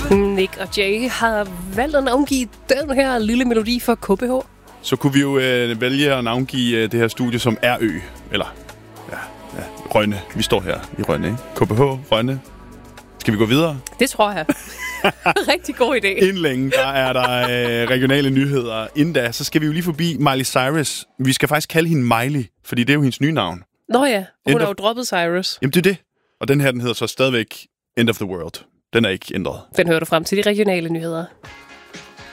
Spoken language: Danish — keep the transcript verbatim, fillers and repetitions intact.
Nick og Jay har valgt at navngive den her lille melodi for K B H. Så kunne vi jo øh, vælge at navngive øh, det her studie som R Ø. Eller, ja, ja, Rønne. Vi står her i Rønne, ikke? K B H, Rønne. Skal vi gå videre? Det tror jeg. Rigtig god idé. Inden længe, der er der øh, regionale nyheder. Inden da, så skal vi jo lige forbi Miley Cyrus. Vi skal faktisk kalde hende Miley, fordi det er jo hendes nye navn. Nå ja, hun End har of... jo droppet Cyrus. Jamen det er det. Og den her, den hedder så stadigvæk End of the World. Den er ikke ændret. Den hører du frem til de regionale nyheder.